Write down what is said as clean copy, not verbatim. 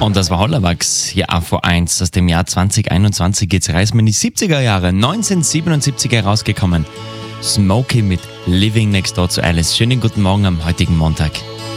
Und das war Hollerwachs, hier AV1 aus dem Jahr 2021. Jetzt reisen wir in die 70er Jahre, 1977 herausgekommen. Smokey mit Living Next Door zu Alice. Schönen guten Morgen am heutigen Montag.